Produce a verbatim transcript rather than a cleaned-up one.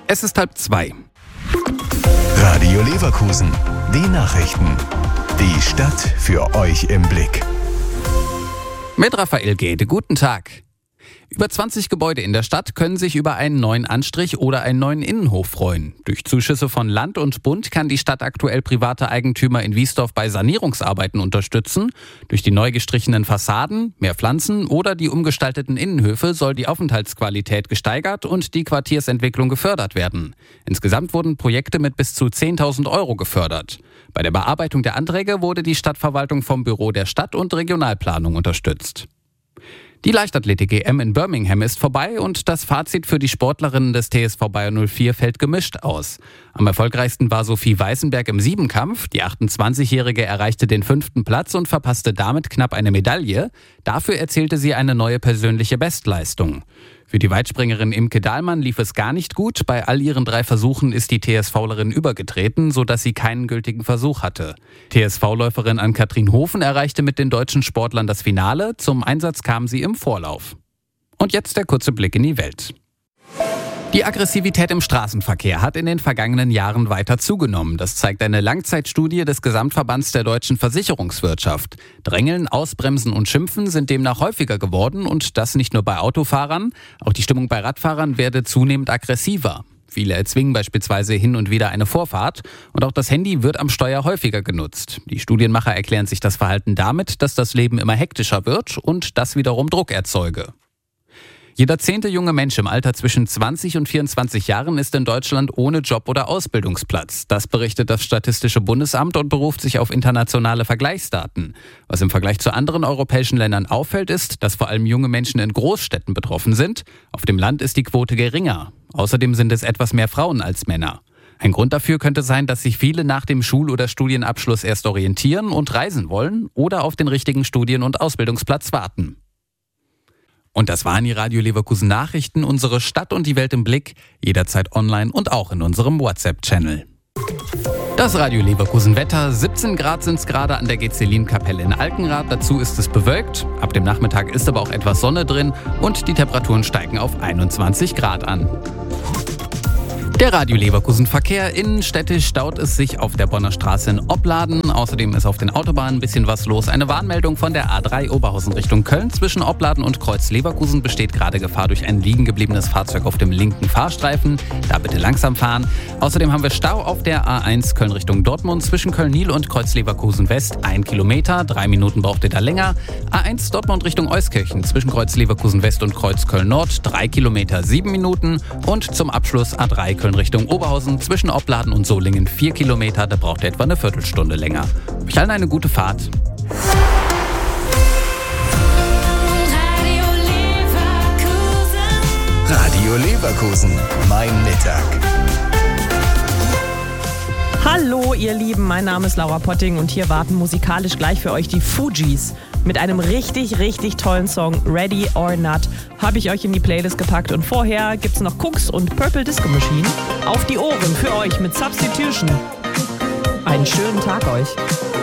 Es ist halb zwei. Radio Leverkusen, die Nachrichten. Die Stadt für euch im Blick. Mit Raphael Gede, guten Tag. Über zwanzig Gebäude in der Stadt können sich über einen neuen Anstrich oder einen neuen Innenhof freuen. Durch Zuschüsse von Land und Bund kann die Stadt aktuell private Eigentümer in Wiesdorf bei Sanierungsarbeiten unterstützen. Durch die neu gestrichenen Fassaden, mehr Pflanzen oder die umgestalteten Innenhöfe soll die Aufenthaltsqualität gesteigert und die Quartiersentwicklung gefördert werden. Insgesamt wurden Projekte mit bis zu zehntausend Euro gefördert. Bei der Bearbeitung der Anträge wurde die Stadtverwaltung vom Büro der Stadt- und Regionalplanung unterstützt. Die Leichtathletik-E M in Birmingham ist vorbei und das Fazit für die Sportlerinnen des T S V Bayer null vier fällt gemischt aus. Am erfolgreichsten war Sophie Weißenberg im Siebenkampf. Die achtundzwanzigjährige erreichte den fünften Platz und verpasste damit knapp eine Medaille. Dafür erzielte sie eine neue persönliche Bestleistung. Für die Weitspringerin Imke Dahlmann lief es gar nicht gut. Bei all ihren drei Versuchen ist die TSVlerin übergetreten, sodass sie keinen gültigen Versuch hatte. T S V-Läuferin Ann-Kathrin Hofen erreichte mit den deutschen Sportlern das Finale. Zum Einsatz kam sie im Vorlauf. Und jetzt der kurze Blick in die Welt. Die Aggressivität im Straßenverkehr hat in den vergangenen Jahren weiter zugenommen. Das zeigt eine Langzeitstudie des Gesamtverbands der deutschen Versicherungswirtschaft. Drängeln, Ausbremsen und Schimpfen sind demnach häufiger geworden und das nicht nur bei Autofahrern. Auch die Stimmung bei Radfahrern werde zunehmend aggressiver. Viele erzwingen beispielsweise hin und wieder eine Vorfahrt und auch das Handy wird am Steuer häufiger genutzt. Die Studienmacher erklären sich das Verhalten damit, dass das Leben immer hektischer wird und das wiederum Druck erzeuge. Jeder zehnte junge Mensch im Alter zwischen zwanzig und vierundzwanzig Jahren ist in Deutschland ohne Job oder Ausbildungsplatz. Das berichtet das Statistische Bundesamt und beruft sich auf internationale Vergleichsdaten. Was im Vergleich zu anderen europäischen Ländern auffällt, ist, dass vor allem junge Menschen in Großstädten betroffen sind. Auf dem Land ist die Quote geringer. Außerdem sind es etwas mehr Frauen als Männer. Ein Grund dafür könnte sein, dass sich viele nach dem Schul- oder Studienabschluss erst orientieren und reisen wollen oder auf den richtigen Studien- und Ausbildungsplatz warten. Und das waren die Radio Leverkusen Nachrichten, unsere Stadt und die Welt im Blick, jederzeit online und auch in unserem WhatsApp-Channel. Das Radio Leverkusen Wetter, siebzehn Grad sind es gerade an der Gezelin-Kapelle in Alkenrath, dazu ist es bewölkt, ab dem Nachmittag ist aber auch etwas Sonne drin und die Temperaturen steigen auf einundzwanzig Grad an. Der Radio Leverkusen Verkehr. Innenstädtisch staut es sich auf der Bonner Straße in Opladen. Außerdem ist auf den Autobahnen ein bisschen was los. Eine Warnmeldung von der A drei Oberhausen Richtung Köln. Zwischen Opladen und Kreuz Leverkusen besteht gerade Gefahr durch ein liegen gebliebenes Fahrzeug auf dem linken Fahrstreifen. Da bitte langsam fahren. Außerdem haben wir Stau auf der A eins Köln Richtung Dortmund. Zwischen Köln-Nil und Kreuz Leverkusen West ein Kilometer. Drei Minuten braucht ihr da länger. A eins Dortmund Richtung Euskirchen. Zwischen Kreuz Leverkusen West und Kreuz Köln Nord. Drei Kilometer, sieben Minuten. Und zum Abschluss A drei Köln Richtung Oberhausen, zwischen Opladen und Solingen vier Kilometer, da braucht ihr etwa eine Viertelstunde länger. Euch allen eine gute Fahrt. Radio Leverkusen. Radio Leverkusen, mein Mittag. Hallo ihr Lieben, mein Name ist Laura Potting und hier warten musikalisch gleich für euch die Fugees. Mit einem richtig, richtig tollen Song Ready or Not habe ich euch in die Playlist gepackt und vorher gibt's noch Cooks und Purple Disco Machine. Auf die Ohren für euch mit Substitution. Einen schönen Tag euch.